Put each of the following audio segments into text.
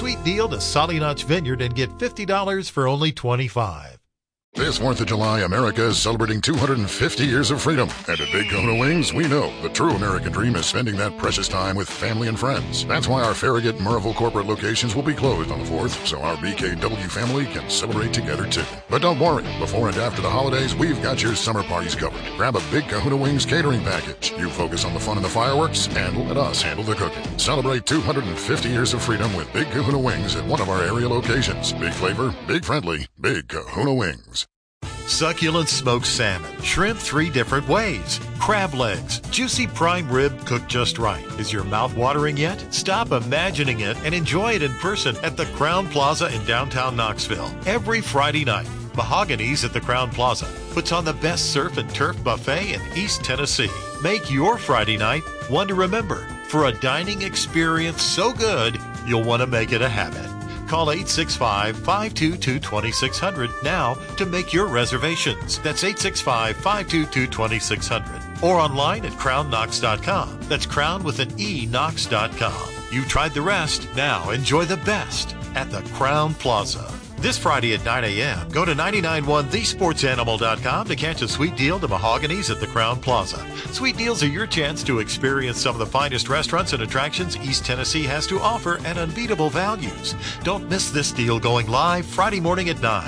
sweet deal to Solly Notch Vineyard and get $50 for only $25. This 4th of July, America is celebrating 250 years of freedom. And at Big Kahuna Wings, we know the true American dream is spending that precious time with family and friends. That's why our Farragut and Murrayville corporate locations will be closed on the 4th, so our BKW family can celebrate together too. But don't worry, before and after the holidays, we've got your summer parties covered. Grab a Big Kahuna Wings catering package. You focus on the fun and the fireworks, and let us handle the cooking. Celebrate 250 years of freedom with Big Kahuna Wings at one of our area locations. Big flavor, big friendly, Big Kahuna Wings. Succulent smoked salmon, shrimp 3 different ways, crab legs, juicy prime rib cooked just right. Is your mouth watering yet? Stop imagining it and enjoy it in person at the Crown Plaza in downtown Knoxville. Every Friday night, Mahogany's at the Crown Plaza puts on the best surf and turf buffet in East Tennessee. Make your Friday night one to remember for a dining experience so good you'll want to make it a habit. Call 865-522-2600 now to make your reservations. That's 865-522-2600. Or online at crownknox.com. That's crown with an E, knox.com. You've tried the rest. Now enjoy the best at the Crown Plaza. This Friday at 9 a.m., go to 991thesportsanimal.com to catch a sweet deal to Mahogany's at the Crown Plaza. Sweet deals are your chance to experience some of the finest restaurants and attractions East Tennessee has to offer at unbeatable values. Don't miss this deal going live Friday morning at 9.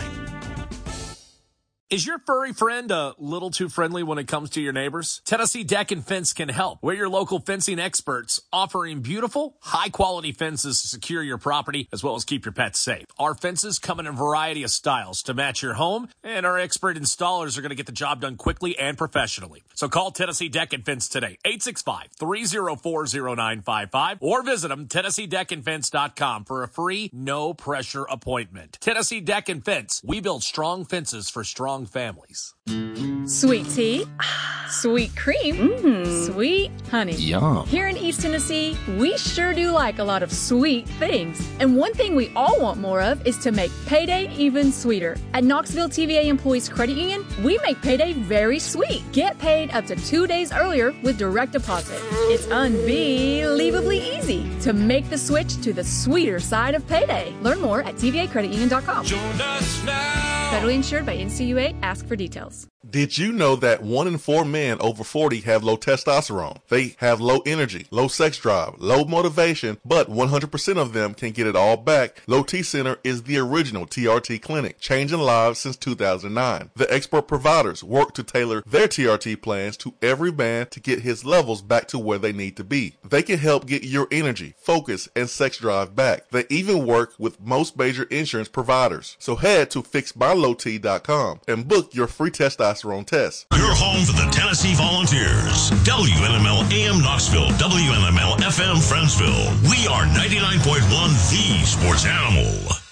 Is your furry friend a little too friendly when it comes to your neighbors? Tennessee Deck and Fence can help. We're your local fencing experts, offering beautiful, high-quality fences to secure your property as well as keep your pets safe. Our fences come in a variety of styles to match your home, and our expert installers are going to get the job done quickly and professionally. So call Tennessee Deck and Fence today, 865-304-0955, or visit them, TennesseeDeckandFence.com, for a free, no-pressure appointment. Tennessee Deck and Fence. We build strong fences for strong families. Sweet tea, sweet cream, sweet honey. Yum. Here in East Tennessee, we sure do like a lot of sweet things. And one thing we all want more of is to make payday even sweeter. At Knoxville TVA Employees Credit Union, we make payday very sweet. Get paid up to 2 days earlier with direct deposit. It's unbelievably easy to make the switch to the sweeter side of payday. Learn more at tvacreditunion.com. Join us now. Federally insured by NCUA. Ask for details. Did you know that 1 in 4 men over 40 have low testosterone? They have low energy, low sex drive, low motivation, but 100% of them can get it all back. Low T Center is the original TRT clinic, changing lives since 2009. The expert providers work to tailor their TRT plans to every man to get his levels back to where they need to be. They can help get your energy, focus, and sex drive back. They even work with most major insurance providers. So head to fixmylowt.com and book your free testosterone test. Your home for the Tennessee Volunteers. WNML AM Knoxville, WNML FM Friendsville. We are 99.1 The Sports Animal.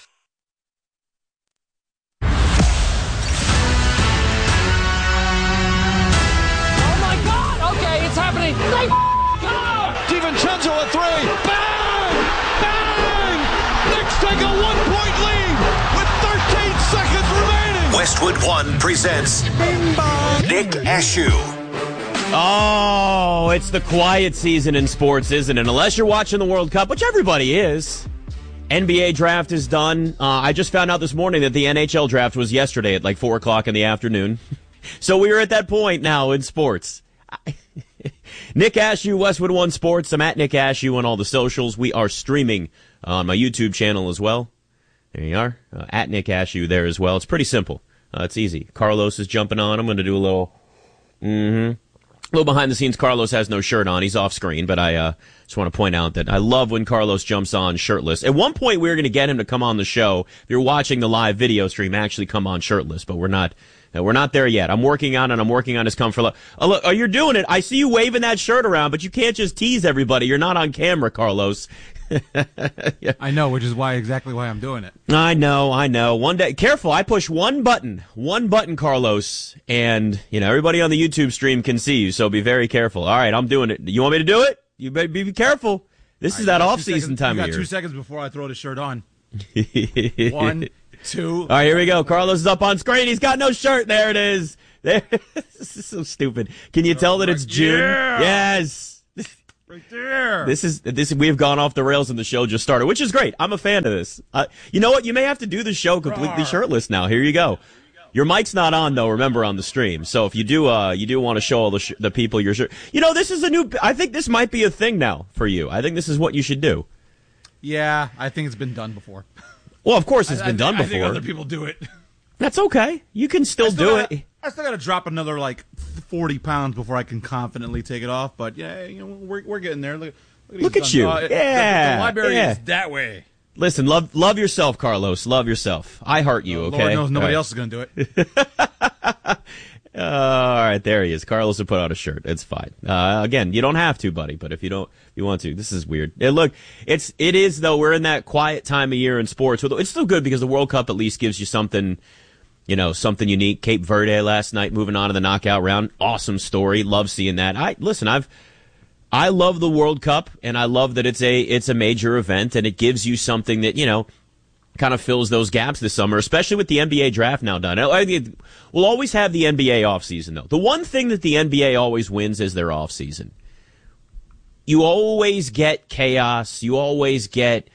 Oh my God! Okay, it's happening. DiVincenzo at 3. Bang! Bang! Knicks take a 1-point lead with 13 seconds remaining. Westwood One presents Nick Ashew. Oh, it's the quiet season in sports, isn't it? Unless you're watching the World Cup, which everybody is. NBA draft is done. I just found out this morning that the NHL draft was yesterday at like 4 o'clock in the afternoon. So we are at that point now in sports. Nick Ashew, Westwood One Sports. I'm at Nick Ashew on all the socials. We are streaming on my YouTube channel as well. There you are, at Nick Ashew there as well. It's pretty simple. It's easy. Carlos is jumping on. I'm going to do a little behind the scenes. Carlos has no shirt on. He's off screen, but I just want to point out that I love when Carlos jumps on shirtless. At one point, we were going to get him to come on the show. If you're watching the live video stream, actually come on shirtless, but we're not there yet. I'm working on it. I'm working on his comfort level. Oh, look, you're doing it. I see you waving that shirt around, but you can't just tease everybody. You're not on camera, Carlos. Yeah. I know, which is exactly why I'm doing it. I know. One day, careful. I push one button, Carlos, and everybody on the YouTube stream can see you. So be very careful. All right, I'm doing it. You want me to do it? You better be careful. This is that off-season time of year. You got 2 seconds before I throw the shirt on. 1, 2. All right, here we go. Carlos is up on screen. He's got no shirt. There it is. There. This is so stupid. Can you tell that it's June? Yeah. Yes. Right there. This we've gone off the rails and the show just started, which is great. I'm a fan of this. You know what? You may have to do the show completely shirtless now. Here you go. Your mic's not on though. Remember, on the stream. So if you do want to show all the people your shirt. You know, this is I think this might be a thing now for you. I think this is what you should do. Yeah, I think it's been done before. Well, of course it's been done before. I think other people do it. That's okay. You can still do it. I still got to drop another 40 pounds before I can confidently take it off. But yeah, we're getting there. Look at you. The library is that way. Listen, love yourself, Carlos. Love yourself. I heart you. Okay. Lord knows nobody else is going to do it. All right, there he is. Carlos will put out a shirt. It's fine. Again, you don't have to, buddy, but if you want to. This is weird. And look, it is though. We're in that quiet time of year in sports. It's still good because the World Cup at least gives you something, something unique. Cape Verde last night, moving on to the knockout round. Awesome story. Love seeing that. I love the World Cup, and I love that it's a major event, and it gives you something that kind of fills those gaps this summer, especially with the NBA draft now done. We'll always have the NBA offseason, though. The one thing that the NBA always wins is their offseason. You always get chaos. You always get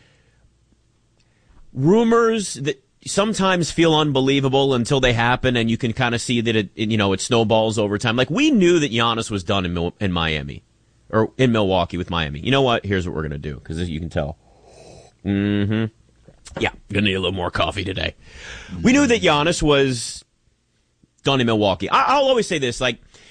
rumors that sometimes feel unbelievable until they happen, and you can kind of see that it snowballs over time. Like, we knew that Giannis was done in Miami, or in Milwaukee with Miami. You know what? Here's what we're going to do, because as you can tell. Yeah, going to need a little more coffee today. We knew that Giannis was done in Milwaukee. I'll always say this,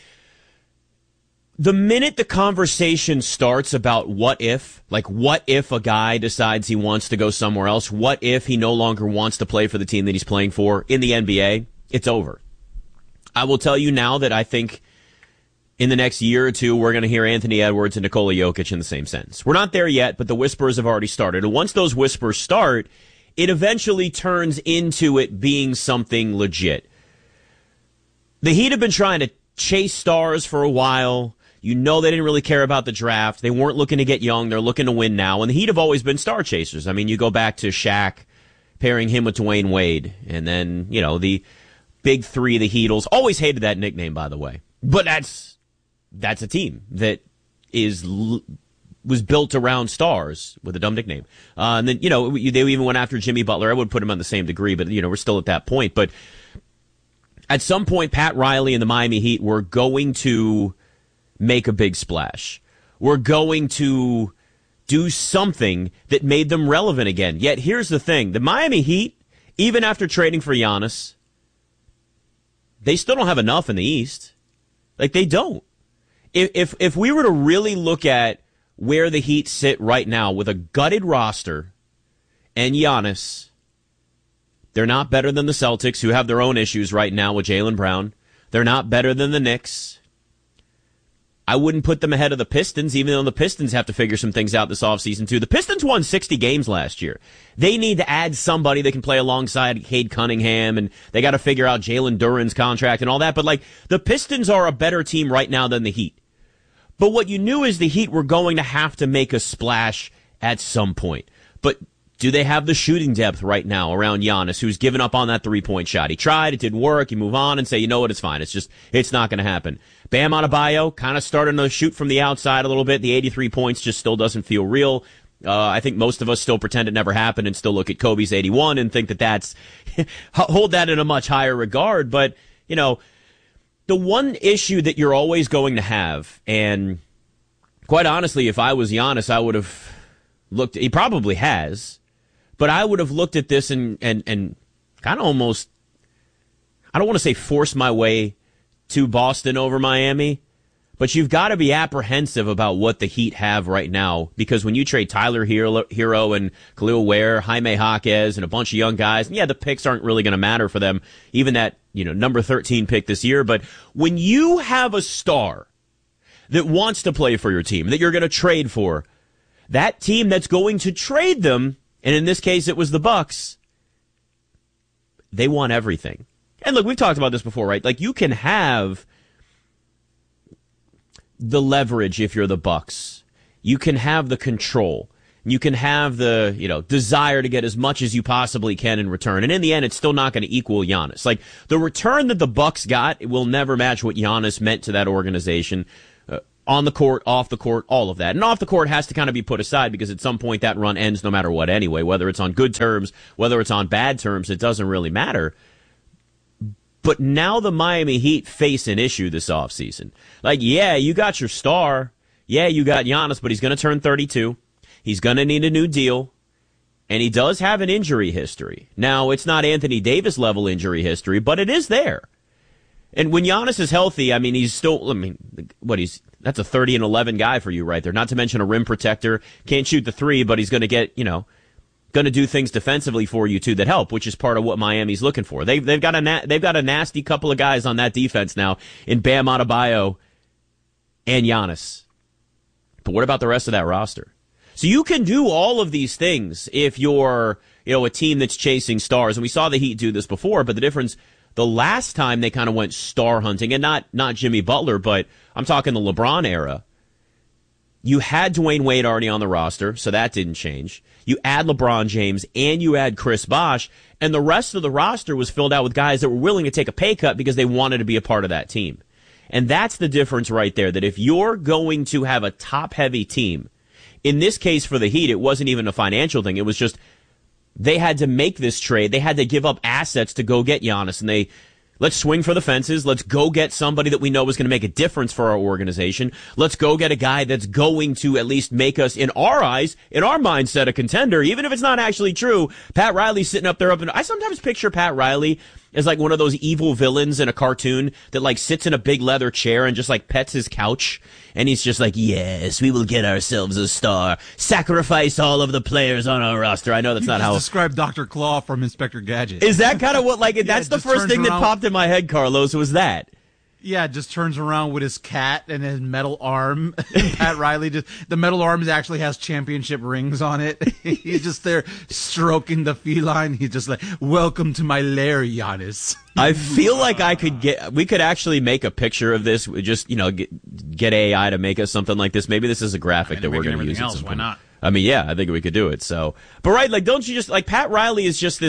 the minute the conversation starts about what if a guy decides he wants to go somewhere else, what if he no longer wants to play for the team that he's playing for in the NBA, it's over. I will tell you now that I think in the next year or two, we're going to hear Anthony Edwards and Nikola Jokic in the same sentence. We're not there yet, but the whispers have already started. And once those whispers start, it eventually turns into it being something legit. The Heat have been trying to chase stars for a while. They didn't really care about the draft. They weren't looking to get young. They're looking to win now. And the Heat have always been star chasers. I mean, you go back to Shaq, pairing him with Dwayne Wade. And then, the big three, the Heatles. Always hated that nickname, by the way. But that's a team that was built around stars with a dumb nickname. And then, they even went after Jimmy Butler. I would put him on the same degree, but, we're still at that point. But at some point, Pat Riley and the Miami Heat were going to make a big splash. We're going to do something that made them relevant again. Yet here's the thing. The Miami Heat, even after trading for Giannis, they still don't have enough in the East. They don't. If we were to really look at where the Heat sit right now with a gutted roster and Giannis, they're not better than the Celtics, who have their own issues right now with Jaylen Brown. They're not better than the Knicks. I wouldn't put them ahead of the Pistons, even though the Pistons have to figure some things out this offseason, too. The Pistons won 60 games last year. They need to add somebody that can play alongside Cade Cunningham, and they got to figure out Jalen Duren's contract and all that. But, the Pistons are a better team right now than the Heat. But what you knew is the Heat were going to have to make a splash at some point. But do they have the shooting depth right now around Giannis, who's given up on that three-point shot? He tried, it didn't work, you move on and say, you know what, it's fine. It's not going to happen. Bam Adebayo kind of starting to shoot from the outside a little bit. The 83 points just still doesn't feel real. I think most of us still pretend it never happened and still look at Kobe's 81 and think that's hold that in a much higher regard. But, the one issue that you're always going to have, and quite honestly, if I was Giannis, I would have looked, he probably has, but I would have looked at this and kind of almost, I don't want to say force my way to Boston over Miami, but you've got to be apprehensive about what the Heat have right now, because when you trade Tyler Hero and Khalil Ware, Jaime Jaquez, and a bunch of young guys, and yeah, the picks aren't really going to matter for them, even that, number 13 pick this year, but when you have a star that wants to play for your team, that you're going to trade for, that team that's going to trade them, and in this case it was the Bucks, they want everything. And look, we've talked about this before, right? You can have the leverage if you're the Bucks. You can have the control. You can have the, desire to get as much as you possibly can in return. And in the end, it's still not going to equal Giannis. The return that the Bucks got will never match what Giannis meant to that organization. On the court, off the court, all of that. And off the court has to kind of be put aside because at some point that run ends no matter what anyway. Whether it's on good terms, whether it's on bad terms, it doesn't really matter. But now the Miami Heat face an issue this offseason. Like, yeah, you got your star. Yeah, you got Giannis, but he's going to turn 32. He's going to need a new deal. And he does have an injury history. Now, it's not Anthony Davis level injury history, but it is there. And when Giannis is healthy, he's still, that's a 30-11 guy for you right there. Not to mention a rim protector. Can't shoot the three, but he's going to get, going to do things defensively for you too that help, which is part of what Miami's looking for. They've got a nasty couple of guys on that defense now in Bam Adebayo and Giannis. But what about the rest of that roster? So you can do all of these things if you're, a team that's chasing stars. And we saw the Heat do this before, but the difference, the last time they kind of went star hunting, and not Jimmy Butler, but I'm talking the LeBron era, you had Dwayne Wade already on the roster, so that didn't change. You add LeBron James, and you add Chris Bosh, and the rest of the roster was filled out with guys that were willing to take a pay cut because they wanted to be a part of that team. And that's the difference right there, that if you're going to have a top-heavy team, in this case for the Heat, it wasn't even a financial thing. It was just they had to make this trade. They had to give up assets to go get Giannis, and let's swing for the fences. Let's go get somebody that we know is going to make a difference for our organization. Let's go get a guy that's going to at least make us, in our eyes, in our mindset, a contender, even if it's not actually true. Pat Riley's sitting up there. I sometimes picture Pat Riley as like one of those evil villains in a cartoon that like sits in a big leather chair and just like pets his couch. And he's just like, yes, we will get ourselves a star. Sacrifice all of the players on our roster. I know that's not how. Describe Dr. Claw from Inspector Gadget. Is that kind of what, like, that's the first thing that popped in my head, Carlos, was that. Yeah, just turns around with his cat and his metal arm. Pat Riley the metal arm actually has championship rings on it. He's just there stroking the feline. He's just like, welcome to my lair, Giannis. I feel like we could actually make a picture of this. Just, get AI to make us something like this. Maybe this is a graphic that we're going to use. Else, why not? I think we could do it. So, but right, like, don't you just, like, Pat Riley is just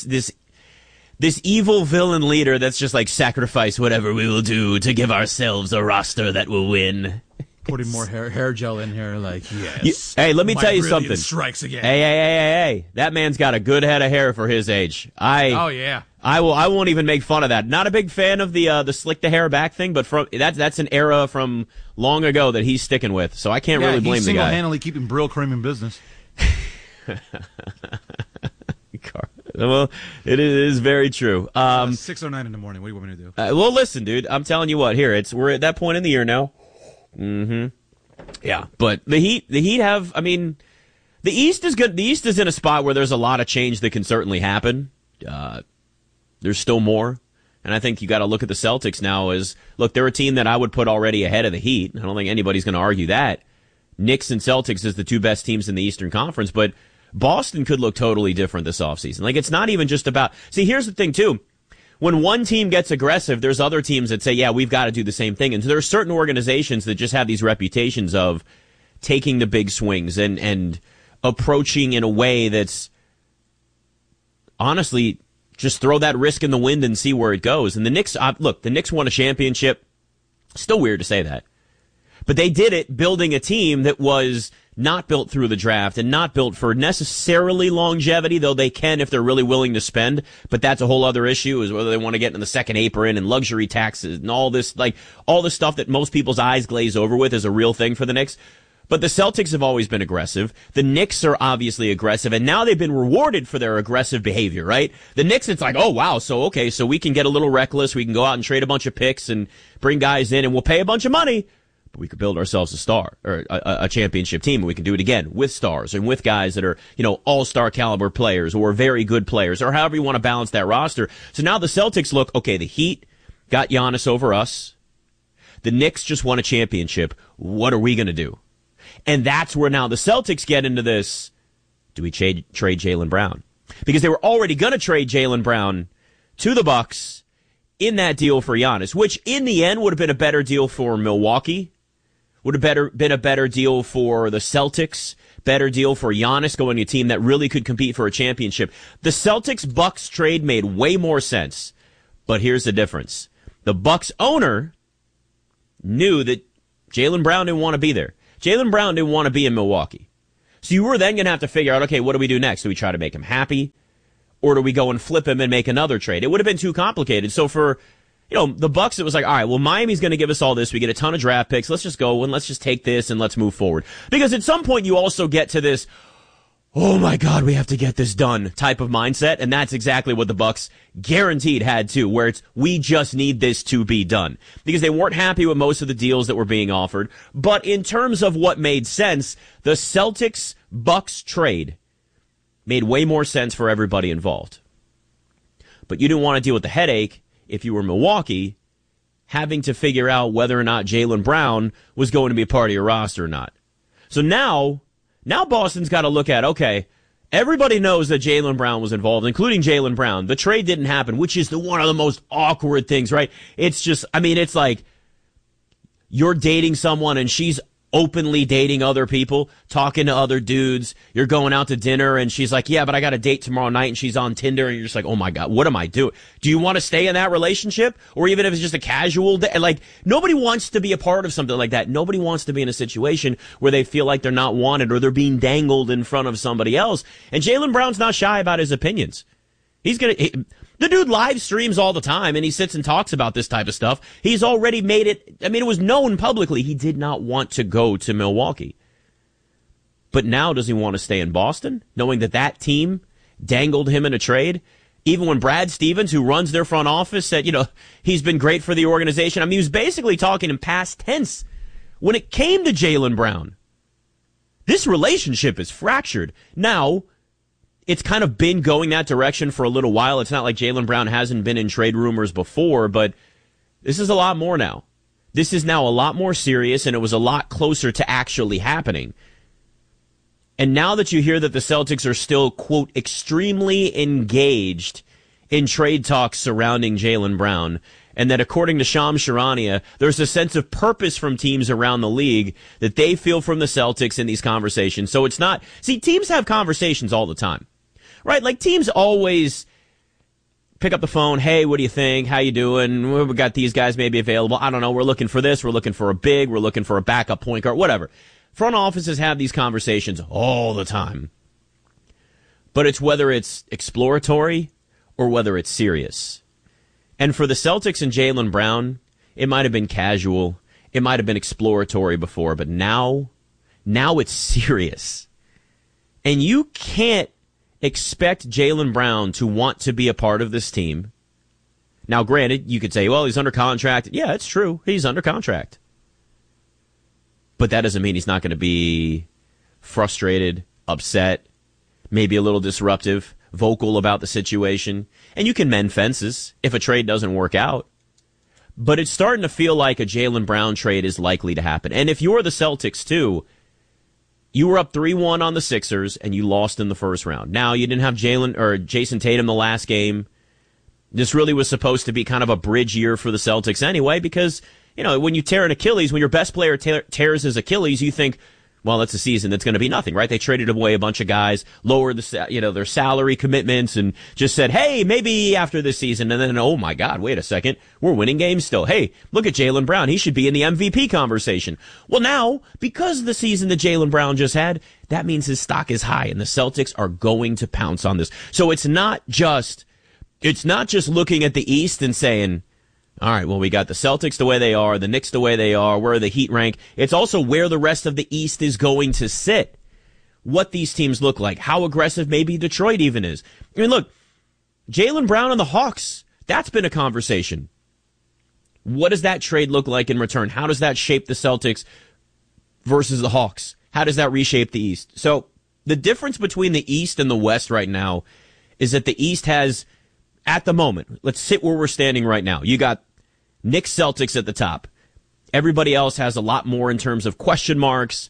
this evil villain leader that's just like, sacrifice whatever we will do to give ourselves a roster that will win. Putting more hair gel in here, like, yes. Hey, let me tell you something. Strikes again. Hey. That man's got a good head of hair for his age. Oh, yeah. I won't even make fun of that. Not a big fan of the slick the hair back thing, but that's an era from long ago that he's sticking with. So I can't really blame the guy. He's single-handedly keeping Brill Cream in business. Well, it is very true. 6:09 in the morning. What do you want me to do? Well, listen, dude. I'm telling you what. Here, we're at that point in the year now. Mm-hmm. Yeah, but the Heat have. The East is good. The East is in a spot where there's a lot of change that can certainly happen. There's still more, and I think you got to look at the Celtics now as, look, they're a team that I would put already ahead of the Heat. I don't think anybody's going to argue that. Knicks and Celtics is the two best teams in the Eastern Conference, but Boston could look totally different this offseason. Like, it's not even just about... See, here's the thing, too. When one team gets aggressive, there's other teams that say, yeah, we've got to do the same thing. And there are certain organizations that just have these reputations of taking the big swings and approaching in a way that's, honestly, just throw that risk in the wind and see where it goes. And the Knicks, the Knicks won a championship. Still weird to say that. But they did it building a team that was not built through the draft and not built for necessarily longevity, though they can if they're really willing to spend. But that's a whole other issue, is whether they want to get in the second apron and luxury taxes and all this stuff that most people's eyes glaze over with is a real thing for the Knicks. But the Celtics have always been aggressive. The Knicks are obviously aggressive, and now they've been rewarded for their aggressive behavior, right? The Knicks, it's like, oh, wow, so we can get a little reckless. We can go out and trade a bunch of picks and bring guys in, and we'll pay a bunch of money. But we could build ourselves a star or a championship team, and we can do it again with stars and with guys that are, all-star caliber players or very good players or however you want to balance that roster. So now the Celtics look, okay, the Heat got Giannis over us. The Knicks just won a championship. What are we going to do? And that's where now the Celtics get into this. Do we trade Jaylen Brown? Because they were already going to trade Jaylen Brown to the Bucks in that deal for Giannis, which in the end would have been a better deal for Milwaukee. Would have been a better deal for the Celtics, better deal for Giannis going to a team that really could compete for a championship. The Celtics-Bucks trade made way more sense, but here's the difference. The Bucks owner knew that Jaylen Brown didn't want to be there. Jaylen Brown didn't want to be in Milwaukee. So you were then going to have to figure out, okay, what do we do next? Do we try to make him happy? Or do we go and flip him and make another trade? It would have been too complicated. So for, the Bucks, it was like, all right, well, Miami's going to give us all this. We get a ton of draft picks. Let's just go and let's just take this and let's move forward. Because at some point you also get to this, oh my God, we have to get this done type of mindset. And that's exactly what the Bucks guaranteed had too, where it's, we just need this to be done. Because they weren't happy with most of the deals that were being offered. But in terms of what made sense, the Celtics-Bucks trade made way more sense for everybody involved. But you didn't want to deal with the headache, if you were Milwaukee, having to figure out whether or not Jaylen Brown was going to be a part of your roster or not. So now Boston's got to look at, okay, everybody knows that Jaylen Brown was involved, including Jaylen Brown. The trade didn't happen, which is one of the most awkward things, right? It's just, it's like you're dating someone and she's openly dating other people, talking to other dudes. You're going out to dinner and she's like, yeah, but I got a date tomorrow night, and she's on Tinder, and you're just like, oh my God, what am I doing? Do you want to stay in that relationship? Or even if it's just a casual day, like nobody wants to be a part of something like that. Nobody wants to be in a situation where they feel like they're not wanted or they're being dangled in front of somebody else. And Jaylen Brown's not shy about his opinions. The dude live streams all the time, and he sits and talks about this type of stuff. He's already made it. It was known publicly he did not want to go to Milwaukee. But now does he want to stay in Boston, knowing that team dangled him in a trade? Even when Brad Stevens, who runs their front office, said, he's been great for the organization. He was basically talking in past tense when it came to Jaylen Brown. This relationship is fractured. Now, it's kind of been going that direction for a little while. It's not like Jaylen Brown hasn't been in trade rumors before, but this is a lot more now. This is now a lot more serious, and it was a lot closer to actually happening. And now that you hear that the Celtics are still, quote, extremely engaged in trade talks surrounding Jaylen Brown, and that according to Shams Charania, there's a sense of purpose from teams around the league that they feel from the Celtics in these conversations. So it's not, teams have conversations all the time. Right, like teams always pick up the phone. Hey, what do you think? How you doing? We got these guys maybe available. I don't know. We're looking for this. We're looking for a big. We're looking for a backup point guard. Whatever. Front offices have these conversations all the time. But it's whether it's exploratory or whether it's serious. And for the Celtics and Jaylen Brown, it might have been casual. It might have been exploratory before. But now it's serious. And you can't expect Jaylen Brown to want to be a part of this team. Now, granted, you could say, well, he's under contract. Yeah, it's true. He's under contract. But that doesn't mean he's not going to be frustrated, upset, maybe a little disruptive, vocal about the situation. And you can mend fences if a trade doesn't work out. But it's starting to feel like a Jaylen Brown trade is likely to happen. And if you're the Celtics, too, you were up 3-1 on the Sixers, and you lost in the first round. Now, you didn't have Jason Tatum the last game. This really was supposed to be kind of a bridge year for the Celtics anyway, because, when you tear an Achilles, when your best player tears his Achilles, you think, well, that's a season that's going to be nothing, right? They traded away a bunch of guys, lowered their salary commitments, and just said, hey, maybe after this season. And then, oh my God, wait a second, we're winning games still. Hey, look at Jaylen Brown. He should be in the MVP conversation. Well, now, because of the season that Jaylen Brown just had, that means his stock is high, and the Celtics are going to pounce on this. So it's not just looking at the East and saying, all right, well, we got the Celtics the way they are, the Knicks the way they are, where the Heat rank. It's also where the rest of the East is going to sit, what these teams look like, how aggressive maybe Detroit even is. Look, Jaylen Brown and the Hawks, that's been a conversation. What does that trade look like in return? How does that shape the Celtics versus the Hawks? How does that reshape the East? So the difference between the East and the West right now is that the East has, at the moment, let's sit where we're standing right now. You got Knicks, Celtics at the top. Everybody else has a lot more in terms of question marks.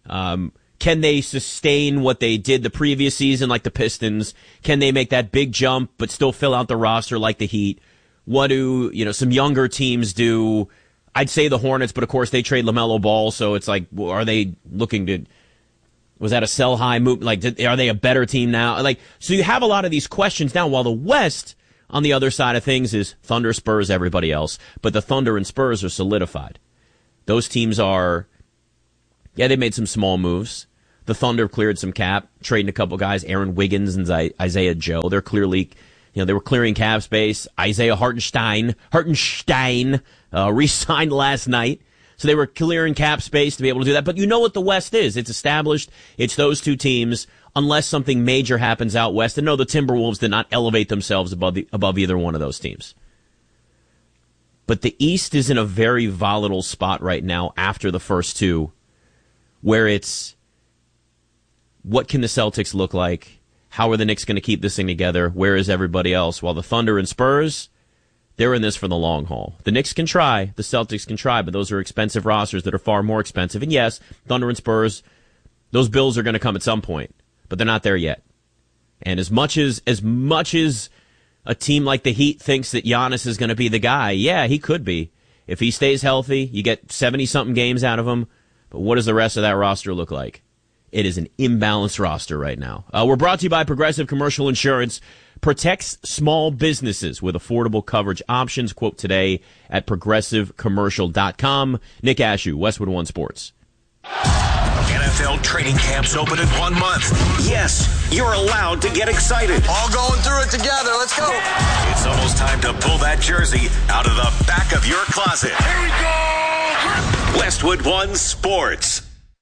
Can they sustain what they did the previous season like the Pistons? Can they make that big jump but still fill out the roster like the Heat? What do, some younger teams do? I'd say the Hornets, but of course they trade LaMelo Ball, so it's like, are they looking to, was that a sell high move? Like, are they a better team now? So you have a lot of these questions now, while the West, on the other side of things, is Thunder, Spurs, everybody else. But the Thunder and Spurs are solidified. Those teams are, they made some small moves. The Thunder cleared some cap, trading a couple guys, Aaron Wiggins and Isaiah Joe. They're clearly, they were clearing cap space. Isaiah Hartenstein re-signed last night. So they were clearing cap space to be able to do that. But you know what the West is. It's established. It's those two teams, unless something major happens out West. And no, the Timberwolves did not elevate themselves above either one of those teams. But the East is in a very volatile spot right now after the first two, where it's, what can the Celtics look like? How are the Knicks going to keep this thing together? Where is everybody else? While the Thunder and Spurs, they're in this for the long haul. The Knicks can try, the Celtics can try, but those are expensive rosters that are far more expensive. And yes, Thunder and Spurs, those bills are going to come at some point, but they're not there yet. And as much as a team like the Heat thinks that Giannis is going to be the guy, yeah, he could be. If he stays healthy, you get 70-something games out of him. But what does the rest of that roster look like? It is an imbalanced roster right now. We're brought to you by Progressive Commercial Insurance. Protects small businesses with affordable coverage options. Quote today at progressivecommercial.com. Nick Ashew, Westwood One Sports. NFL training camps open in 1 month. Yes, you're allowed to get excited. All going through it together. Let's go. It's almost time to pull that jersey out of the back of your closet. Here we go. Westwood One Sports.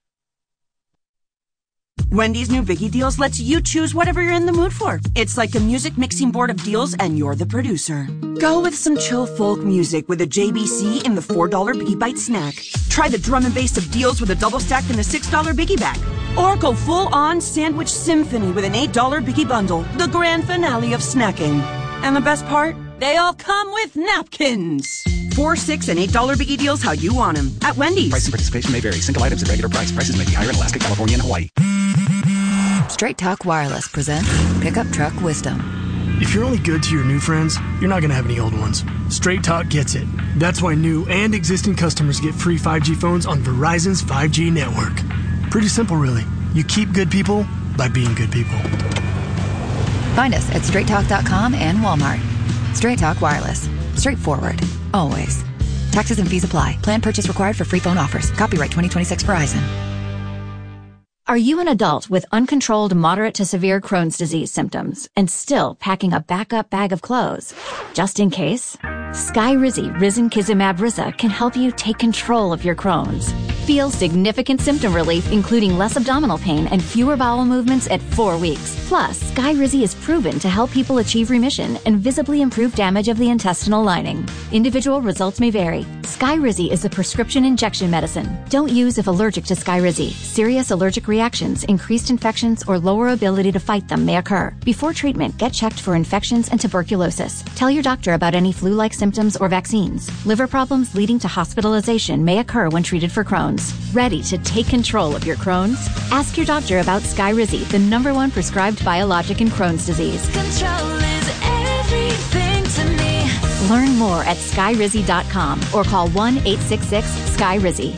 Wendy's new Biggie Deals lets you choose whatever you're in the mood for. It's like a music mixing board of deals, and you're the producer. Go with some chill folk music with a JBC in the $4 Biggie Bite snack. Try the drum and bass of deals with a double stack in the $6 Biggie bag. Or go full-on sandwich symphony with an $8 Biggie bundle, the grand finale of snacking. And the best part? They all come with napkins. $4, $6, and $8 Biggie Deals how you want them at Wendy's. Price and participation may vary. Single items at regular price. Prices may be higher in Alaska, California, and Hawaii. Straight Talk Wireless presents Pickup Truck Wisdom. If you're only good to your new friends, you're not going to have any old ones. Straight Talk gets it. That's why new and existing customers get free 5G phones on Verizon's 5G network. Pretty simple, really. You keep good people by being good people. Find us at straighttalk.com and Walmart. Straight Talk Wireless. Straightforward. Always. Taxes and fees apply. Plan purchase required for free phone offers. Copyright 2026 Verizon. Are you an adult with uncontrolled moderate to severe Crohn's disease symptoms and still packing a backup bag of clothes? Just in case? Skyrizi Risankizumab Riza can help you take control of your Crohn's. Feel significant symptom relief, including less abdominal pain and fewer bowel movements at 4 weeks. Plus, Skyrizi is proven to help people achieve remission and visibly improve damage of the intestinal lining. Individual results may vary. Skyrizi is a prescription injection medicine. Don't use if allergic to Skyrizi. Serious allergic reactions, increased infections, or lower ability to fight them may occur. Before treatment, get checked for infections and tuberculosis. Tell your doctor about any flu-like symptoms or vaccines. Liver problems leading to hospitalization may occur when treated for Crohn's. Ready to take control of your Crohn's? Ask your doctor about Skyrizi, the #1 prescribed biologic in Crohn's disease. Control is everything to me. Learn more at skyrizi.com or call 1-866-SKYRIZI.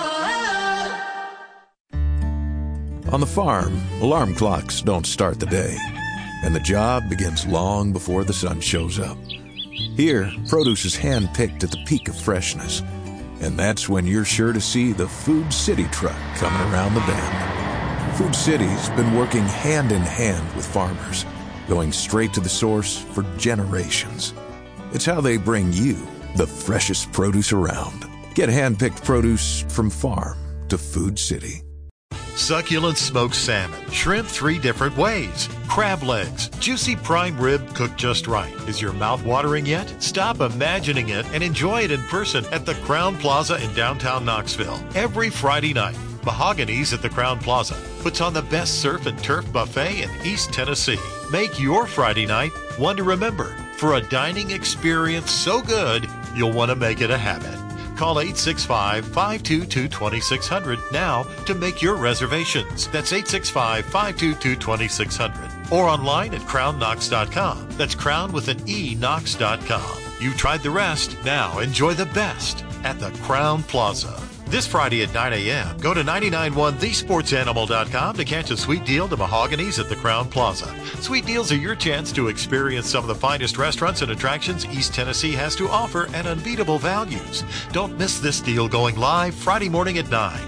On the farm, alarm clocks don't start the day, and the job begins long before the sun shows up. Here, produce is hand-picked at the peak of freshness, and that's when you're sure to see the Food City truck coming around the bend. Food City's been working hand in hand with farmers, going straight to the source for generations. It's how they bring you the freshest produce around. Get hand-picked produce from farm to Food City. Succulent smoked salmon, shrimp 3 different ways, crab legs, juicy prime rib cooked just right. Is your mouth watering yet? Stop imagining it and enjoy it in person at the Crown Plaza in downtown Knoxville. Every Friday night, Mahogany's at the Crown Plaza puts on the best surf and turf buffet in East Tennessee. Make your Friday night one to remember for a dining experience so good you'll want to make it a habit. Call 865-522-2600 now to make your reservations. That's 865-522-2600. Or online at crownknox.com. That's crown with an E, knox.com. You've tried the rest. Now enjoy the best at the Crown Plaza. This Friday at 9 a.m., go to 991thesportsanimal.com to catch a sweet deal to Mahogany's at the Crown Plaza. Sweet deals are your chance to experience some of the finest restaurants and attractions East Tennessee has to offer at unbeatable values. Don't miss this deal going live Friday morning at 9.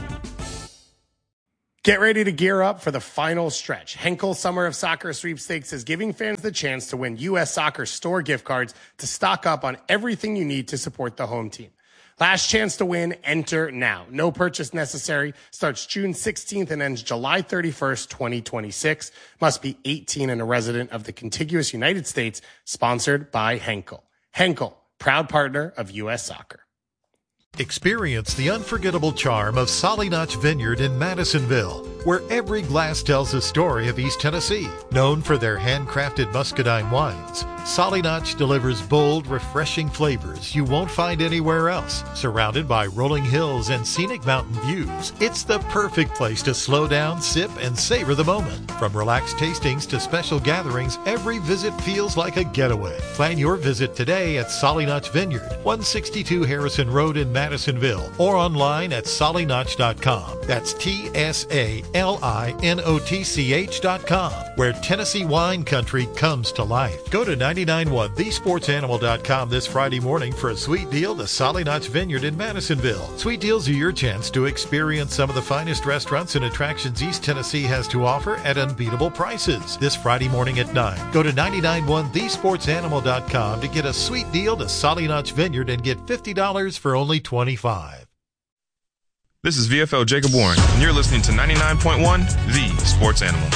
Get ready to gear up for the final stretch. Henkel Summer of Soccer Sweepstakes is giving fans the chance to win U.S. Soccer store gift cards to stock up on everything you need to support the home team. Last chance to win, enter now. No purchase necessary. Starts June 16th and ends July 31st, 2026. Must be 18 and a resident of the contiguous United States. Sponsored by Henkel. Henkel, proud partner of U.S. Soccer. Experience the unforgettable charm of Solly Notch Vineyard in Madisonville, where every glass tells a story of East Tennessee. Known for their handcrafted muscadine wines, Solly Notch delivers bold, refreshing flavors you won't find anywhere else. Surrounded by rolling hills and scenic mountain views, it's the perfect place to slow down, sip, and savor the moment. From relaxed tastings to special gatherings, every visit feels like a getaway. Plan your visit today at Solly Notch Vineyard, 162 Harrison Road in Madisonville, or online at sollynotch.com. That's TSALINOTCH.com, where Tennessee wine country comes to life. Go to 991thesportsanimal.com this Friday morning for a sweet deal to Solly Notch Vineyard in Madisonville. Sweet deals are your chance to experience some of the finest restaurants and attractions East Tennessee has to offer at unbeatable prices. This Friday morning at 9. Go to 991thesportsanimal.com to get a sweet deal to Solly Notch Vineyard and get $50 for only $25. This is VFL Jacob Warren, and you're listening to 99.1 The Sports Animal.